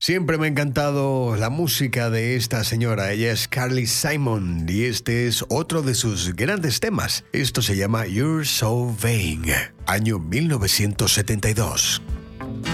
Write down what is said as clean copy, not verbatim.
Siempre me ha encantado la música de esta señora. Ella es Carly Simon y este es otro de sus grandes temas. Esto se llama You're So Vain, año 1972.